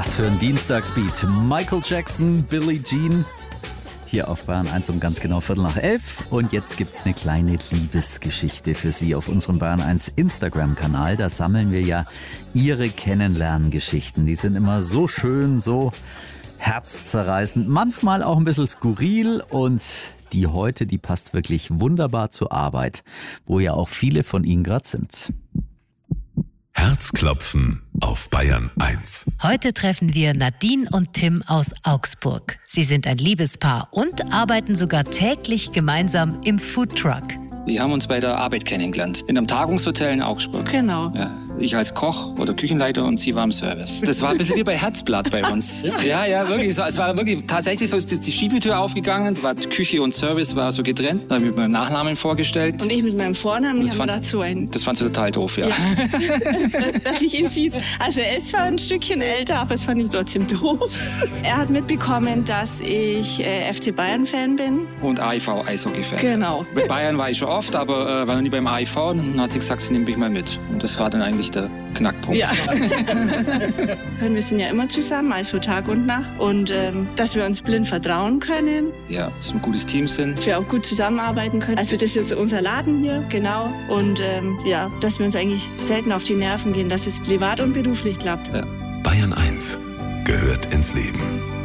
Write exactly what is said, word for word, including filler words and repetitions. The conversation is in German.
Was für ein Dienstagsbeat. Michael Jackson, Billie Jean. Hier auf Bayern eins um ganz genau Viertel nach elf. Und jetzt gibt's eine kleine Liebesgeschichte für Sie auf unserem Bayern eins Instagram-Kanal. Da sammeln wir ja Ihre Kennenlerngeschichten. Die sind immer so schön, so herzzerreißend, manchmal auch ein bisschen skurril. Und die heute, die passt wirklich wunderbar zur Arbeit, wo ja auch viele von Ihnen gerade sind. Herzklopfen auf Bayern eins. Heute treffen wir Nadine und Tim aus Augsburg. Sie sind ein Liebespaar und arbeiten sogar täglich gemeinsam im Foodtruck. Wir haben uns bei der Arbeit kennengelernt, in einem Tagungshotel in Augsburg. Genau. Ja, ich als Koch oder Küchenleiter und sie war im Service. Das war ein bisschen wie bei Herzblatt bei uns. Ja, ja, wirklich. Es war wirklich tatsächlich so, ist die Schiebetür aufgegangen, war Küche und Service war so getrennt. Da habe ich mit meinem Nachnamen vorgestellt. Und ich mit meinem Vornamen, das haben dazu einen. Das fand sie total doof, ja. ja. Dass ich ihn sieht. Also er ist zwar ein Stückchen älter, aber es fand ich trotzdem doof. Er hat mitbekommen, dass ich äh, F C Bayern-Fan bin. Und A I V-Eishockey-Fan. Genau. Mit Bayern war ich schon oft, aber äh, war noch nie beim A I V. Und dann hat sie gesagt, sie nimmt mich mal mit. Und das war dann eigentlich der Knackpunkt. Ja. Wir sind ja immer zusammen, also Tag und Nacht. Und ähm, dass wir uns blind vertrauen können. Ja, dass wir ein gutes Team sind. Dass wir auch gut zusammenarbeiten können. Also das ist jetzt unser Laden hier, genau. Und ähm, ja, dass wir uns eigentlich selten auf die Nerven gehen, dass es privat und beruflich klappt. Ja. Bayern eins gehört ins Leben.